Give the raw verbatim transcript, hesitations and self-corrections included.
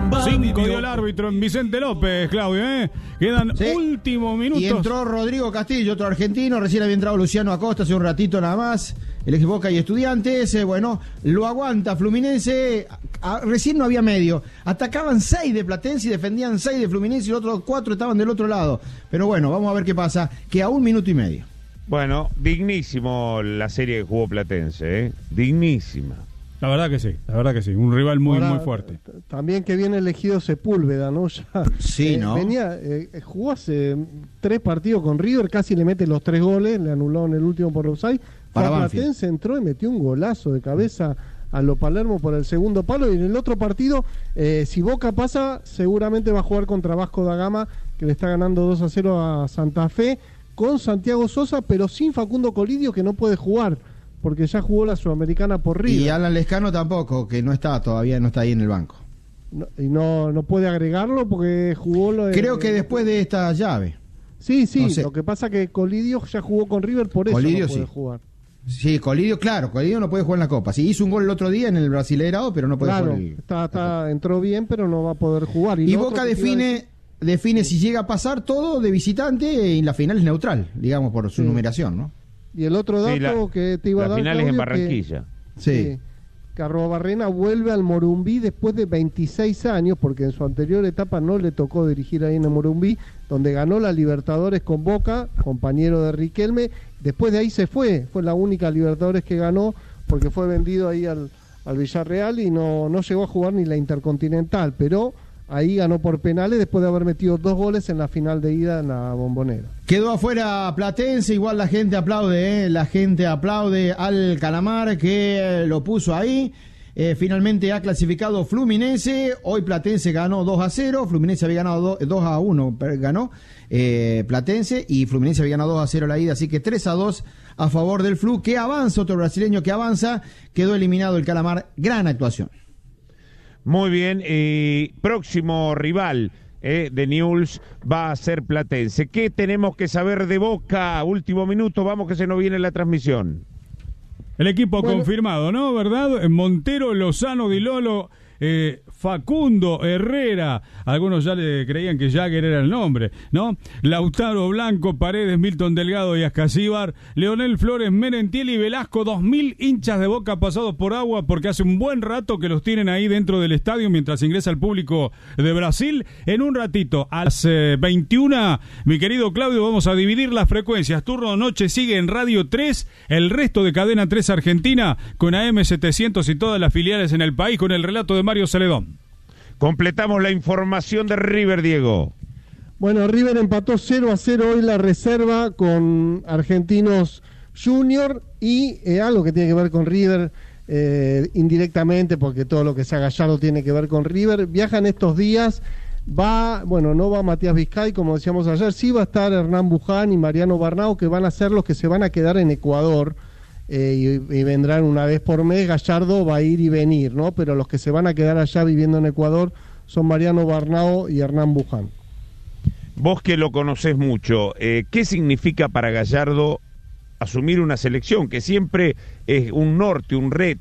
Cinco dio el árbitro en Vicente López, Claudio, ¿eh? Quedan sí. últimos minutos. Y entró Rodrigo Castillo, otro argentino. Recién había entrado Luciano Acosta hace un ratito nada más. El ex Boca y Estudiantes. Eh, bueno, lo aguanta Fluminense. A, recién no había medio. Atacaban seis de Platense y defendían seis de Fluminense y los otros cuatro estaban del otro lado. Pero bueno, vamos a ver qué pasa. Que a un minuto y medio. Bueno, dignísimo la serie que jugó Platense, ¿eh? Dignísima. La verdad que sí, la verdad que sí, un rival muy Ahora, muy fuerte. También que viene elegido Sepúlveda, ¿no? Ya, sí, eh, ¿no? Venía, eh, jugó hace tres partidos con River, casi le mete los tres goles, le anuló en el último por offside. Para Platense entró y metió un golazo de cabeza a lo Palermo por el segundo palo, y en el otro partido, eh, si Boca pasa, seguramente va a jugar contra Vasco da Gama, que le está ganando dos a cero a Santa Fe, con Santiago Sosa, pero sin Facundo Colidio, que no puede jugar, porque ya jugó la Sudamericana por River. Y Alan Lescano tampoco, que no está todavía, no está ahí en el banco. No, y no, no puede agregarlo porque jugó lo de... Creo que después de esta llave. Sí, sí, no sé. Lo que pasa que Colidio ya jugó con River, por eso Colidio, no puede sí. jugar. Sí, Colidio, claro, Colidio no puede jugar en la Copa. Sí, hizo un gol el otro día en el Brasileirao, pero no puede claro, jugar. El... Está, está, entró bien, pero no va a poder jugar. Y, y Boca define... define si llega a pasar todo de visitante y la final es neutral, digamos, por su sí. numeración, ¿no? Y el otro dato sí, la, que te iba a dar, la final Claudio, es en Barranquilla. Que, sí. Que, que Arrobarrena vuelve al Morumbí después de veintiséis años, porque en su anterior etapa no le tocó dirigir ahí en el Morumbí, donde ganó la Libertadores con Boca, compañero de Riquelme. Después de ahí se fue, fue la única Libertadores que ganó, porque fue vendido ahí al, al Villarreal y no, no llegó a jugar ni la Intercontinental, pero... ahí ganó por penales después de haber metido dos goles en la final de ida en la Bombonera. Quedó afuera Platense, igual la gente aplaude, ¿eh? La gente aplaude al Calamar que lo puso ahí. Eh, finalmente ha clasificado Fluminense, hoy Platense ganó dos a cero, Fluminense había ganado dos a uno, ganó eh, Platense y Fluminense había ganado dos a cero la ida, así que tres a dos a favor del Flu, que avanza, otro brasileño que avanza, quedó eliminado el Calamar, gran actuación. Muy bien, y próximo rival eh, de Newell's va a ser Platense. ¿Qué tenemos que saber de Boca? Último minuto, vamos que se nos viene la transmisión. El equipo bueno. confirmado, ¿no? ¿Verdad? Montero, Lozano, Di Lolo, eh, Facundo, Herrera. Algunos ya le creían que Jagger era el nombre, ¿no? Lautaro, Blanco, Paredes, Milton Delgado y Ascasíbar, Leonel Flores, Merentiel y Velasco. Dos mil hinchas de Boca pasados por agua porque hace un buen rato que los tienen ahí dentro del estadio mientras ingresa el público de Brasil. En un ratito, a las eh, veintiuna, mi querido Claudio, vamos a dividir las frecuencias. Turno de noche sigue en Radio tres, el resto de Cadena tres Argentina con A M setecientos y todas las filiales en el país con el relato de Mario Celedón. Completamos la información de River, Diego. Bueno, River empató cero a cero hoy la reserva con Argentinos Junior y eh, algo que tiene que ver con River eh, indirectamente, porque todo lo que sea Gallardo tiene que ver con River. Viajan estos días, va, bueno, no va Matías Vizcay, como decíamos ayer, sí va a estar Hernán Buján y Mariano Barnau, que van a ser los que se van a quedar en Ecuador. Eh, y, y vendrán una vez por mes. Gallardo va a ir y venir, ¿no? Pero los que se van a quedar allá viviendo en Ecuador son Mariano Barnao y Hernán Buján. Vos que lo conocés mucho, eh, ¿qué significa para Gallardo asumir una selección que siempre es un norte, un reto,